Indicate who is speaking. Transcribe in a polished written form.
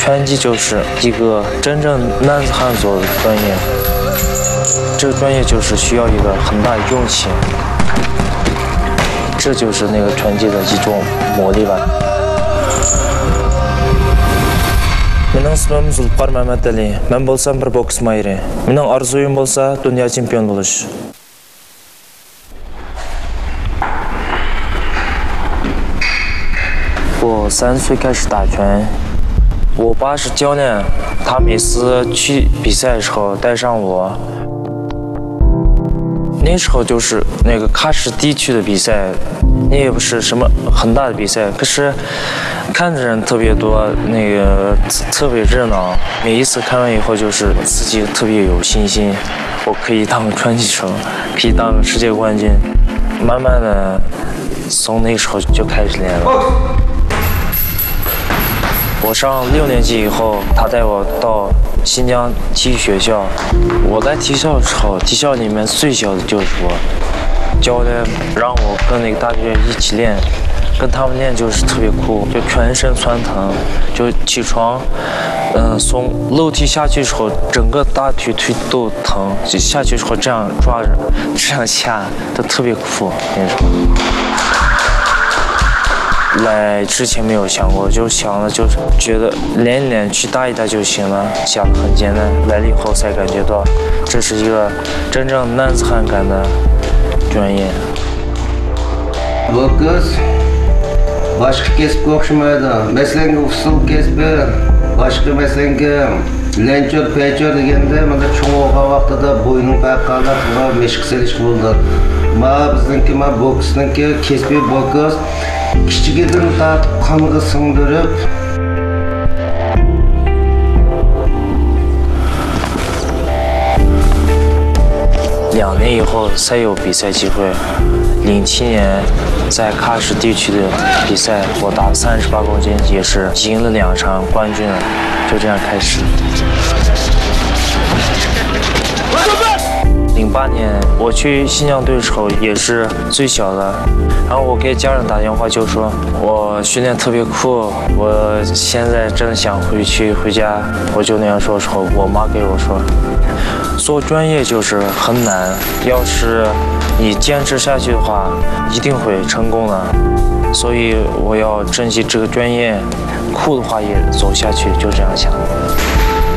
Speaker 1: 拳击就是一个真正男子汉做的专业，这个专业就是需要一个很大的勇气，这就是那个拳击的一种魔力吧。Менің исмім Зулпқар Маматәли. Мен болсам бір бокс майыры. Менің арзуым болса дүния чемпион болуш. 我3岁开始打拳，我爸是教练，他每次去比赛的时候带上我。那时候就是那个喀什地区的比赛，那也不是什么很大的比赛，可是看的人特别多，那个特别热闹。每一次看完以后，就是自己特别有信心，我可以当拳击手，可以当世界冠军。慢慢的，从那时候就开始练了。我上6年级以后，他带我到新疆体育学校。我在体校的时候，体校里面最小的就是我。教练让我跟那个大学一起练，跟他们练就是特别酷，就全身酸疼，就起床，从楼梯下去的时候，整个大腿都疼，就下去的时候这样抓着，这样下，都特别酷那种。来之前没有想过，就想了，就是觉得练一练，去打一打就行了，想得很简单。来了以后才感觉到，这是一个真正男子汉感的专业。
Speaker 2: Bu kız başka kesip okşamaydı. Mesleğinde usul kesbi, başka mesleğinde lençör, peçör degende mana çoğuğa vaqtida boyunun qaqqalar va meşq selish bo'ldi. Ma bizniki ma boksniki kesbi boks kichigidin tatib qonga singdirib 2年以后才有比赛机会。07年在喀什地区的比赛，我打38公斤，也是赢了2场冠军了，就这样开始。08年我去新疆队的时候也是最小的，然后我给家人打电话就说我训练特别酷，我现在真的想回家，我就那样说的时候，我妈给我说，做专业就是很难，要是你坚持下去的话，一定会成功的，所以我要珍惜这个专业，酷的话也走下去，就这样想。